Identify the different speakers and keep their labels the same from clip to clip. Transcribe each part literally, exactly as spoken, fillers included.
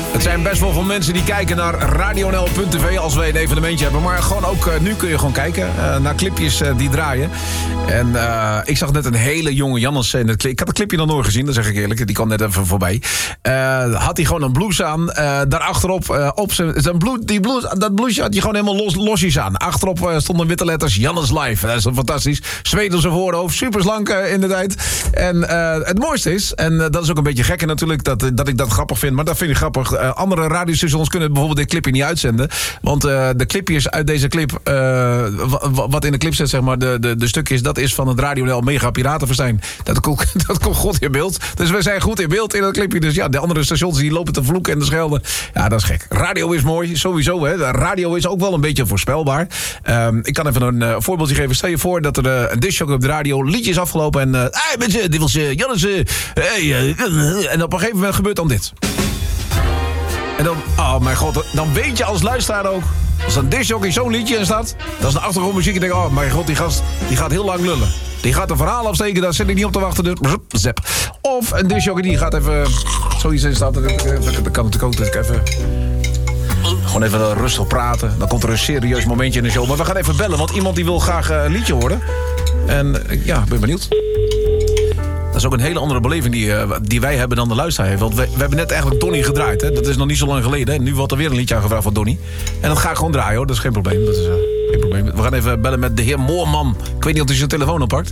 Speaker 1: Het zijn best wel veel mensen die kijken naar radio n l punt t v als wij een evenementje hebben. Maar gewoon ook uh, nu kun je gewoon kijken uh, naar clipjes uh, die draaien. En uh, ik zag net een hele jonge Jannes in het clip. Ik had het clipje nog nooit gezien, dat zeg ik eerlijk. Die kwam net even voorbij. Uh, had hij gewoon een blouse aan. Uh, daarachterop, uh, op zijn, zijn blouse, die blouse, dat blouseje had hij gewoon helemaal los, losjes aan. Achterop uh, stonden witte letters Jannes Live. Dat is fantastisch. Zweedse voorhoofd, super slank uh, in de tijd. En uh, het mooiste is, en uh, dat is ook een beetje gekke natuurlijk, dat, dat ik dat grappig vind. Maar dat vind ik grappig. Uh, andere radiostations kunnen bijvoorbeeld dit clipje niet uitzenden. Want uh, de clipjes uit deze clip, uh, w- wat in de clip zit, zeg maar, de, de, de stukjes, dat is van het Radio N L Mega Piratenfestijn. Dat komt, dat komt goed in beeld. Dus wij zijn goed in beeld in dat clipje. Dus ja, de andere stations die lopen te vloeken en te schelden. Ja, dat is gek. Radio is mooi, sowieso. Hè. De radio is ook wel een beetje voorspelbaar. Um, ik kan even een uh, voorbeeldje geven. Stel je voor dat er uh, een discjockey op de radio, liedje is afgelopen en... Uh, hey mensen, dit was uh, Jannes. Uh, hey, uh, en op een gegeven moment gebeurt dan dit. En dan, oh mijn god, dan weet je als luisteraar ook... Als een discjockey zo'n liedje in staat... Dat is een achtergrondmuziek en denk ik... Oh mijn god, die gast die gaat heel lang lullen. Die gaat een verhaal afsteken, daar zit ik niet op te wachten. Dus zap. Of een discjockey die gaat even... Zoiets in staat, dat kan natuurlijk ook. Dus ik even... Gewoon even rustig praten. Dan komt er een serieus momentje in de show. Maar we gaan even bellen, want iemand die wil graag een liedje horen. En ja, ik ben benieuwd. Dat is ook een hele andere beleving die, uh, die wij hebben dan de luisteraar heeft. Want we, we hebben net eigenlijk Donnie gedraaid. Hè? Dat is nog niet zo lang geleden. Hè? Nu wordt er weer een liedje aangevraagd van Donnie. En dat ga ik gewoon draaien hoor. Dat is geen probleem. Dat is uh, geen probleem. We gaan even bellen met de heer Moorman. Ik weet niet of hij zijn telefoon oppakt.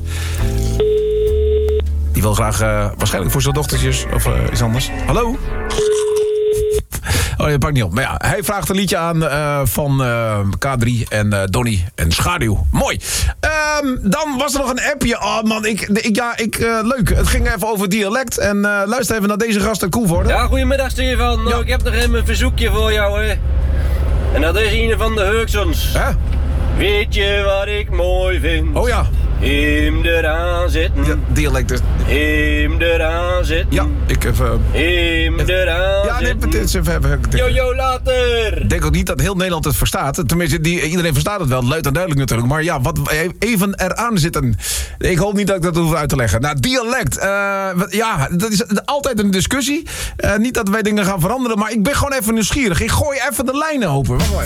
Speaker 1: Die wil graag, uh, waarschijnlijk voor zijn dochtertjes of uh, iets anders. Hallo? Oh, dat pakt niet op. Maar ja, hij vraagt een liedje aan uh, van uh, K drie en uh, Donnie en Schaduw. Mooi. Um, dan was er nog een appje. Oh man, ik, ik, ja, ik, uh, leuk. Het ging even over dialect. En uh, luister even naar deze gast uit Koevoorde.
Speaker 2: Ja, goedemiddag Stefan. Nou, ja. Ik heb nog even een verzoekje voor jou, hè. En dat is een van de Heuksons.
Speaker 1: Hè?
Speaker 2: Weet je wat ik mooi vind?
Speaker 1: Oh ja.
Speaker 2: Hem eraan zitten.
Speaker 1: Ja, dialect is...
Speaker 2: Hem eraan zitten.
Speaker 1: Ja, ik even...
Speaker 2: Hem eraan
Speaker 1: ja, nee,
Speaker 2: zitten.
Speaker 1: dit is even... even
Speaker 2: Yo, yo, later.
Speaker 1: Ik denk ook niet dat heel Nederland het verstaat. Tenminste, die, iedereen verstaat het wel. Luid en duidelijk natuurlijk. Maar ja, wat even eraan zitten. Ik hoop niet dat ik dat hoef uit te leggen. Nou, dialect. Uh, ja, dat is altijd een discussie. Uh, niet dat wij dingen gaan veranderen. Maar ik ben gewoon even nieuwsgierig. Ik gooi even de lijnen open. Wacht maar.